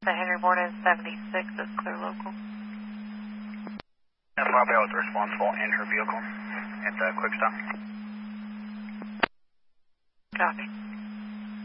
The Henry Borden 76 is clear local. Bobby was responsible in her vehicle at the quick stop. Copy.